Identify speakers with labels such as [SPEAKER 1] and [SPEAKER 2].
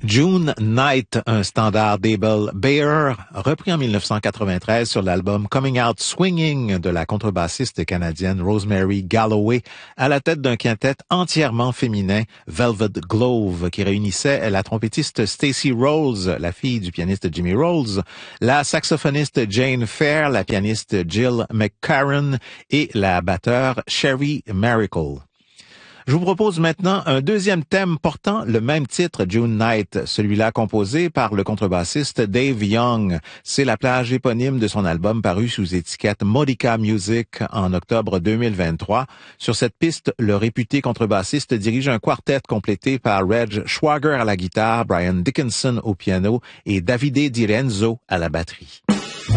[SPEAKER 1] June Night, un standard label Bear, repris en 1993 sur l'album Coming Out Swinging de la contrebassiste canadienne Rosemary Galloway, à la tête d'un quintet entièrement féminin, Velvet Glove, qui réunissait la trompettiste Stacey Rolls, la fille du pianiste Jimmy Rolls, la saxophoniste Jane Fair, la pianiste Jill McCarron et la batteur Sherry Miracle. Je vous propose maintenant un deuxième thème portant le même titre, June Night, celui-là composé par le contrebassiste Dave Young. C'est la plage éponyme de son album paru sous étiquette Modica Music en octobre 2023. Sur cette piste, le réputé contrebassiste dirige un quartet complété par Reg Schwager à la guitare, Brian Dickinson au piano et Davide Di Renzo à la batterie.